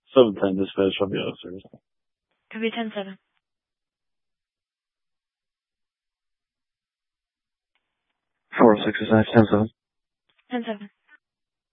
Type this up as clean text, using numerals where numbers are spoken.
710 dispatch, I'll be out of service. Could be 10-7. 406 is 10-7. 10-7.